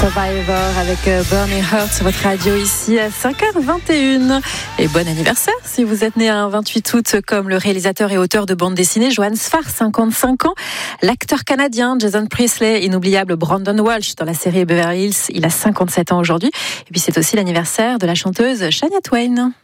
Survivor avec Burning Heart sur votre radio ici à 5h21. Et bon anniversaire si vous êtes né un 28 août comme le réalisateur et auteur de bande dessinée Johannes Farr, 55 ans. L'acteur canadien Jason Priestley, inoubliable Brandon Walsh dans la série Beverly Hills, il a 57 ans aujourd'hui. Et puis c'est aussi l'anniversaire de la chanteuse Shania Twain.